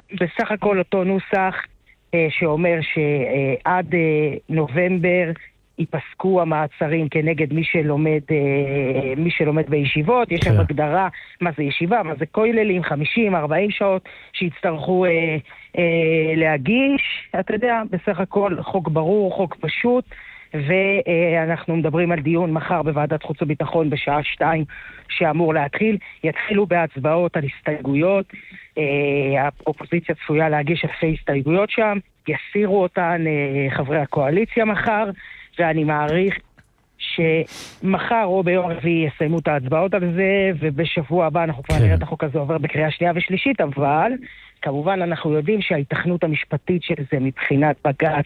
בסך הכל אותו נוסח שאומר שעד נובמבר ייפסקו המעצרים כנגד מי שלומד בישיבות. יש שם הגדרה מה זה ישיבה, מה זה כוללים, 50-40 שעות שיצטרכו להגיש. אתה יודע, בסך הכל חוק ברור, חוק פשוט, ואנחנו מדברים על דיון מחר בוועדת חוץ וביטחון בשעה 2 שאמור להתחיל. יתחילו בהצבעות על הסתייגויות. האופוזיציה צפויה להגיש אלפי הסתייגויות שם, יסירו אותן חברי הקואליציה מחר, ואני מעריך שמחר או ביום רביעי יסיימו את ההצבעות על זה, ובשבוע הבא אנחנו כבר נראה את החוק הזה עובר בקריאה שנייה ושלישית. אבל כמובן אנחנו יודעים שההיתכנות המשפטית של זה מבחינת בג"ץ,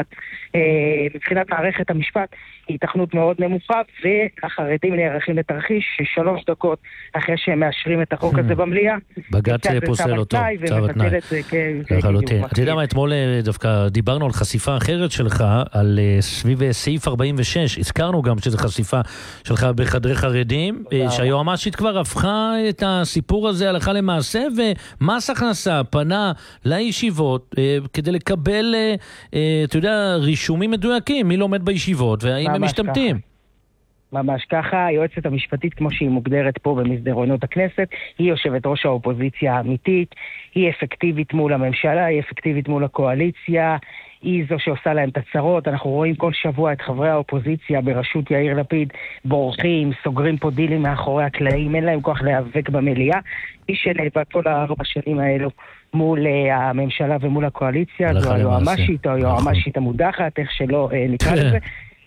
מבחינת מערכת המשפט, היא היתכנות מאוד נמוכה, והחרדים נערכים לתרחיש ש3 דקות אחרי שהם מאשרים את החוק הזה במליאה, בג"ץ פוסל אותו, צו התנאי. אתה יודע מה, אתמול דווקא דיברנו על חשיפה אחרת שלך, על סביב סעיף 46, הזכרנו גם שזו חשיפה שלך בחדרי חרדים, שהיועמ"שית כבר הפכה את הסיפור הזה הלכה למעשה, ומס הכנסה פנה לישיבות כדי לקבל, אתה יודע, רישומים מדויקים, מי לומד בישיבות והאם הם משתמטים. ממש ככה. היועצת המשפטית, כמו שהיא מוגדרת פה במסדרונות הכנסת, היא יושבת ראש האופוזיציה האמיתית, היא אפקטיבית מול הממשלה, היא אפקטיבית מול הקואליציה, היא זו שעושה להם את הצרות. אנחנו רואים כל שבוע את חברי האופוזיציה בראשות יאיר לפיד בורחים, סוגרים פה דילים מאחורי הקלעים, אין להם כוח להיאבק במליאה. היא שנאבק כל 4 שנים האלו מול הממשלה ומול הקואליציה, זו היועמ"שית או היועמ"שית המודחת, איך שלא נקרא לזה.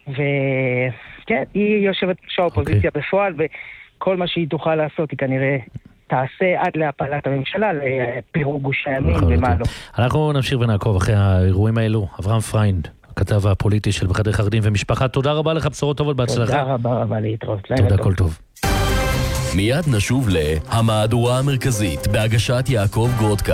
וכן, היא יושבת ראש האופוזיציה בפועל, וכל מה שהיא תוכל לעשות היא כנראה תעשה עד להפלת הממשלה, לפירוק גוש הימין ומה לא. אנחנו נמשיך ונעקוב אחרי האירועים האלו. אברהם פריינד, הכתב הפוליטי של בחדרי חרדים ומשפחה, תודה רבה לך, בשורות טובות, בהצלחה. תודה רבה להתראות. תודה, כל טוב. מיד נשוב להמהדורה המרכזית בהגשת יעקב גרודקה.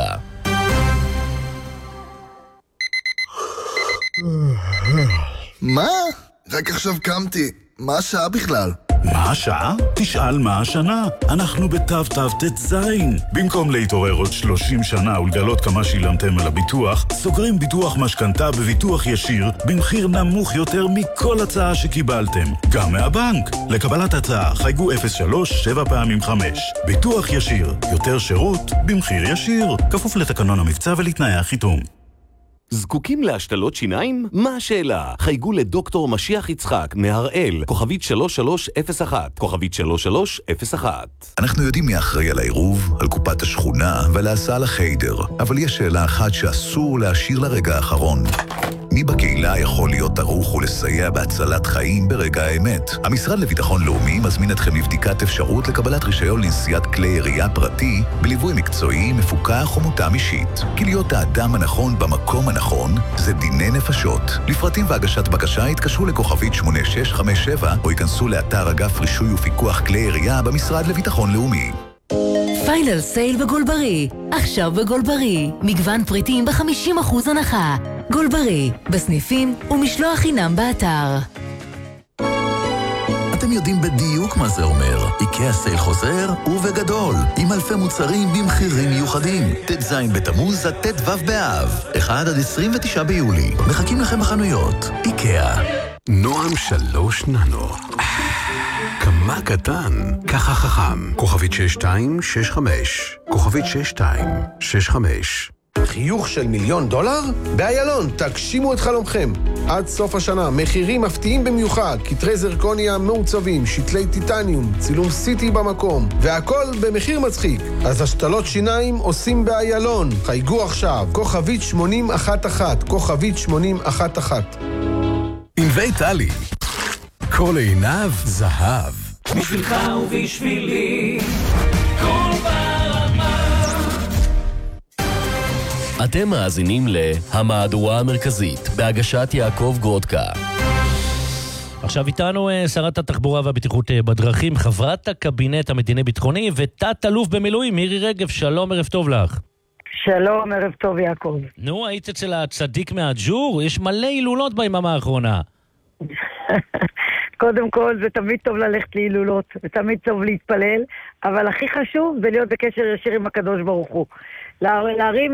מה? רק עכשיו קמתי. מה השעה בכלל? מה השעה? תשאל מה השנה. אנחנו בתו-תו-תת זין. במקום להתעורר עוד 30 שנה ולגלות כמה שילמתם על הביטוח, סוגרים ביטוח משכנתה בביטוח ישיר במחיר נמוך יותר מכל הצעה שקיבלתם. גם מהבנק. לקבלת הצעה חייגו 03-7x5. ביטוח ישיר. יותר שירות במחיר ישיר. כפוף לתקנון המבצע ולתנאי החיתום. זקוקים להשתלות שיניים? מה השאלה? חייגו לדוקטור משיח יצחק מהראל, כוכבית 3301, כוכבית 3301. אנחנו יודעים מי אחראי על העירוב, על קופת השכונה ועל ההסעה לחיידר, אבל יש שאלה אחת שאסור להשאיר לרגע האחרון. מי בקהילה יכול להיות ערוך ולסייע בהצלת חיים ברגע האמת? המשרד לביטחון לאומי מזמין אתכם לבדיקת אפשרות לקבלת רישיון לנסיעת כלי ירייה פרטי בליווי מקצועי, מפוקח ומותאם אישית. כי להיות האדם הנכון במקום הנכון זה דיני נפשות. לפרטים והגשת בקשה התקשרו לכוכבית 8657 או ייכנסו לאתר אגף רישוי ופיקוח כלי ירייה במשרד לביטחון לאומי. פיינל סייל בגולברי. עכשיו בגולברי. מגוון פריטים ב-50% הנחה. גולברי. בסניפים ומשלוח חינם באתר. אתם יודעים בדיוק מה זה אומר. איקאה סייל חוזר ובגדול. עם אלפי מוצרים במחירים מיוחדים. ט"ז בתמוז עד ט"ו באב. 1 עד 29 ביולי. מחכים לכם בחנויות. איקאה. נועם 3 ננו. כמה קטן, ככה חכם. כוכבית 6265. כוכבית 6265. חיוך של $1,000,000? באיילון, תגשימו את חלומכם. עד סוף השנה, מחירים מפתיעים במיוחד, כתרי זרקוניה מעוצבים, שתלי טיטניום, צילום סיטי במקום, והכל במחיר מצחיק. אז השתלות שיניים עושים באיילון. חייגו עכשיו, כוכבית 8011, כוכבית 8011. ענבי טלי, כל עיניו זהב. בשבילך ובשבילי, כל ברמה. אתם מאזינים להמהדורה המרכזית בהגשת יעקב גרודקה. עכשיו איתנו שרת התחבורה והבטיחות בדרכים, חברת הקבינט המדיני-ביטחוני ותת אלוף במילואים מירי רגב. שלום, ערב טוב לך. שלום, ערב טוב יעקב. נו, היית אצל הצדיק מהג'ור? יש מלא הילולות ביממה האחרונה. קודם כל, זה תמיד טוב ללכת להילולות, ותמיד טוב להתפלל, אבל הכי חשוב זה להיות בקשר ישיר עם הקדוש ברוך הוא. להרים